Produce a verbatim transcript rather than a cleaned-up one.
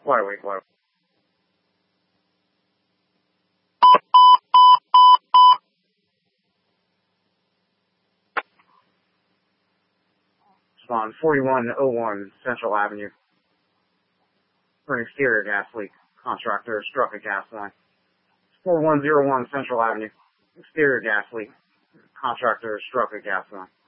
Wide awake, wide awake. On forty-one oh one Central Avenue for an exterior gas leak. Contractor struck a gas line. forty-one oh one Central Avenue. Exterior gas leak. Contractor struck a gas line.